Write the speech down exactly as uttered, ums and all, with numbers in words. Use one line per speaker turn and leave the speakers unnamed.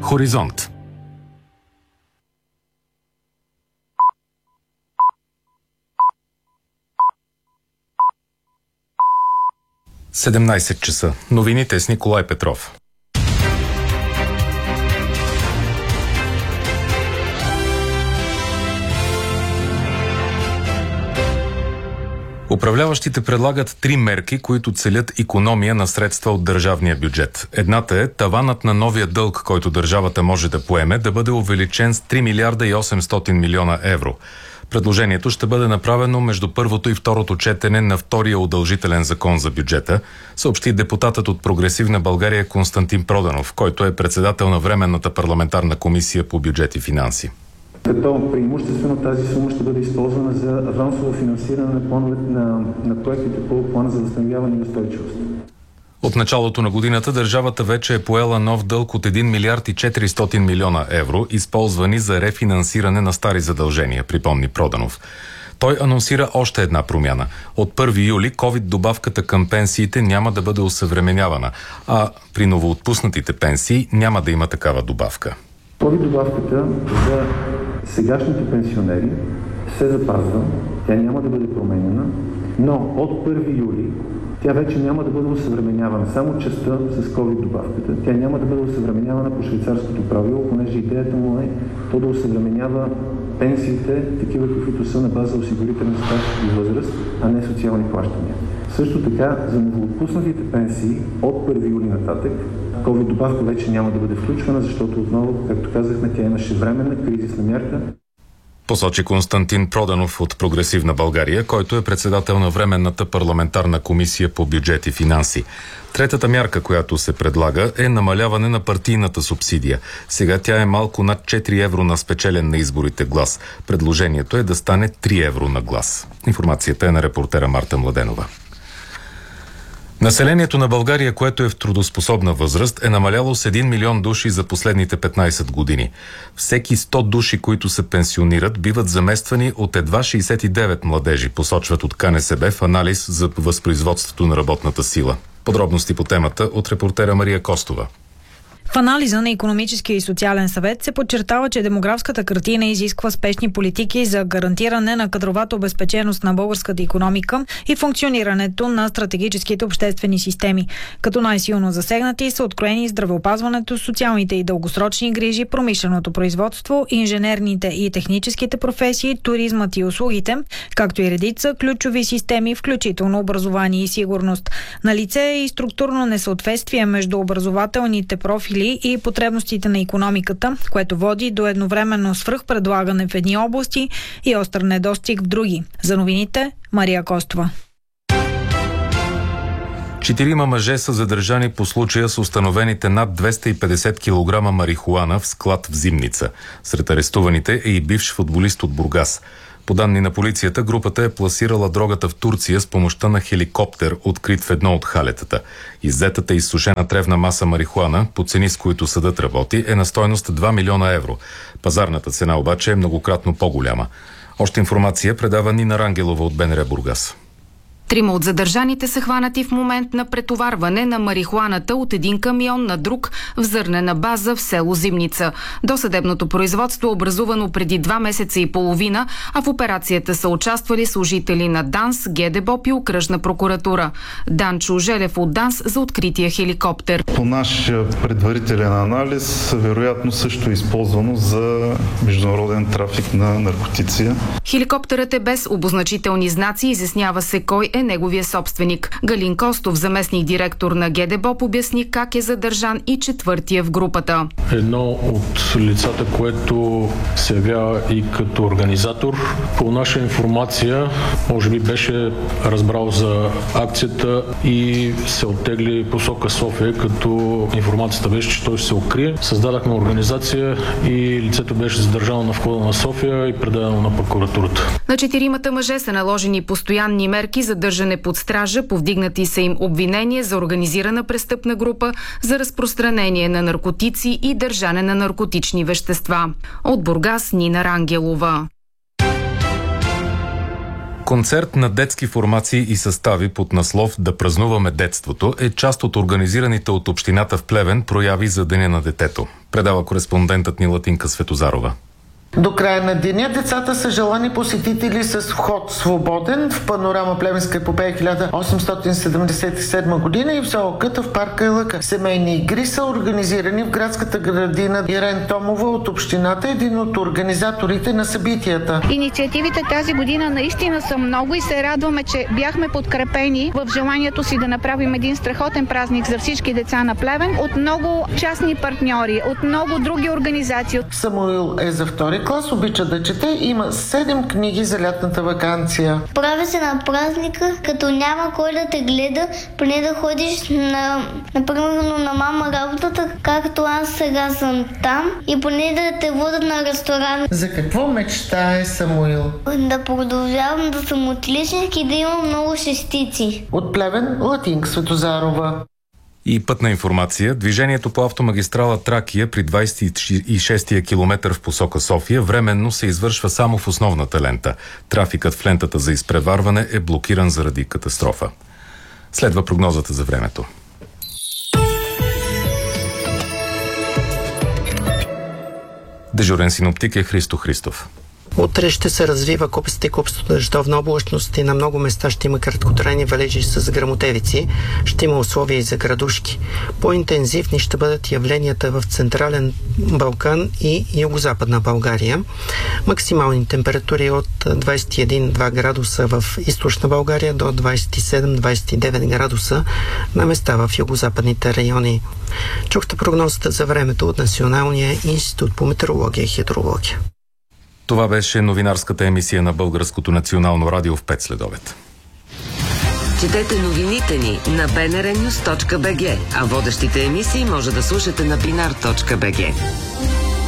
Хоризонт. седемнайсет часа. Новините с Николай Петров. Управляващите предлагат три мерки, които целят икономия на средства от държавния бюджет. Едната е таванът на новия дълг, който държавата може да поеме, да бъде увеличен с три милиарда и осемстотин милиона евро. Предложението ще бъде направено между първото и второто четене на втория удължителен закон за бюджета, съобщи депутатът от Прогресивна България Константин Проданов, който е председател на Временната парламентарна комисия по бюджет и финанси.
Като преимуществено тази сума ще бъде използвана за авансово финансиране на, плановете, на, на проектите по плана за възстановяване и устойчивост.
От началото на годината държавата вече е поела нов дълг от един милиард и четиристотин милиона евро, използвани за рефинансиране на стари задължения, припомни Проданов. Той анонсира още една промяна. От първи юли ковид добавката към пенсиите няма да бъде осъвременявана, а при новоотпуснатите пенсии няма да има такава добавка.
ковид добавката за сегашните пенсионери се запазва, тя няма да бъде променена, но от първи юли тя вече няма да бъде осъвременявана. Само частта с ковид добавката. Тя няма да бъде осъвременявана по швейцарското правило, понеже идеята му е то да осъвременява пенсиите, такива каквито са на база осигурителен стаж и възраст, а не социални плащания. Също така, за новоотпуснатите пенсии от първи юли нататък, ковид добавка вече няма да бъде включвана, защото отново, както казахме, тя имаше временна кризисна мярка.
Посочи Константин Проданов от Прогресивна България, който е председател на Временната парламентарна комисия по бюджет и финанси. Третата мярка, която се предлага, е намаляване на партийната субсидия. Сега тя е малко над четири евро на спечелен на изборите глас. Предложението е да стане три евро на глас. Информацията е на репортера Марта Младенова. Населението на България, което е в трудоспособна възраст, е намаляло с един милион души за последните петнайсет години. Всеки сто души, които се пенсионират, биват замествани от едва шейсет и девет младежи, посочват от КНСБ в анализ за възпроизводството на работната сила. Подробности по темата от репортера Мария Костова.
В анализа на Икономическия и социален съвет се подчертава, че демографската картина изисква спешни политики за гарантиране на кадровата обезпеченост на българската икономика и функционирането на стратегическите обществени системи. Като най-силно засегнати са откроени здравеопазването, социалните и дългосрочни грижи, промишленото производство, инженерните и техническите професии, туризмът и услугите, както и редица ключови системи, включително образование и сигурност. Налице е и структурно несъответствие между образователните профили и потребностите на икономиката, което води до едновременно свръхпредлагане в едни области и остър недостиг в други. За новините Мария Костова.
Четирима мъже са задържани по случая с установените над двеста и петдесет килограма марихуана в склад в Зимница. Сред арестуваните е и бивш футболист от Бургас. По данни на полицията, групата е пласирала дрогата в Турция с помощта на хеликоптер, открит в едно от халетата. Иззетата изсушена тревна маса марихуана, по цени с които съдът работи, е на стойност два милиона евро. Пазарната цена обаче е многократно по-голяма. Още информация предава Нина Рангелова от БНР Бургас.
Трима от задържаните са хванати в момент на претоварване на марихуаната от един камион на друг в зърнена база в село Зимница. Досъдебното производство е образувано преди два месеца и половина, а в операцията са участвали служители на ДАНС, ГДБОП и Окръжна прокуратура. Данчо Желев от ДАНС за открития хеликоптер.
По наш предварителен анализ, вероятно също е използвано за международен трафик на наркотици.
Хеликоптерът е без обозначителни знаци, изяснява се кой е неговия собственик. Галин Костов, заместник директор на ГДБОП, обясни как е задържан и четвъртия в групата.
Едно от лицата, което се явява и като организатор, по наша информация, може би беше разбрал за акцията и се оттегли посока София, като информацията беше, че той ще се укрие. Създадахме организация и лицето беше задържано на входа на София и предадено на прокуратурата.
На четиримата мъже са наложени постоянни мерки за държане под стража, повдигнати са им обвинения за организирана престъпна група, за разпространение на наркотици и държане на наркотични вещества. От Бургас, Нина Рангелова.
Концерт на детски формации и състави под наслов "Да празнуваме детството" е част от организираните от общината в Плевен прояви за Деня на детето. Предава кореспондентът ни Латинка Светозарова.
До края на деня децата са желани посетители с вход свободен в панорама Плевенска епопея хиляда осемстотин седемдесет и седма година и в зоокъта в парка Елъка. Семейни игри са организирани в градската градина Ирен Томова от общината, един от организаторите на събитията.
Инициативите тази година наистина са много и се радваме, че бяхме подкрепени в желанието си да направим един страхотен празник за всички деца на Плевен от много частни партньори, от много други организации.
Самуил е за втори клас, обича да чете, има седем книги за лятната ваканция.
Прави се на празника, като няма кой да те гледа, поне да ходиш на, например, на мама работата, както аз сега съм там, и поне да те водят на ресторант.
За какво мечтае Самуил?
Да продължавам да съм отличник и да имам много шестици.
От Плевен, Латинка Светозарова.
И пътна информация. Движението по автомагистрала Тракия при двадесет и шестия километър в посока София временно се извършва само в основната лента. Трафикът в лентата за изпреварване е блокиран заради катастрофа. Следва прогнозата за времето. Дежурен синоптик е Христо Христов.
Утре ще се развива купеста и купеста дъждовна облачност и на много места ще има краткотрайни валежи с гръмотевици. Ще има условия и за градушки. По-интензивни ще бъдат явленията в Централен Балкан и Югозападна България. Максимални температури от двадесет и един до два градуса в Източна България до двадесет и седем до двадесет и девет градуса на места в югозападните райони. Чухте прогнозата за времето от Националния институт по метеорология и хидрология.
Това беше новинарската емисия на Българското национално радио в пет следобед.
Четете новините ни на би ен ар нюз точка би джи, а водещите емисии може да слушате на бинар точка би джи.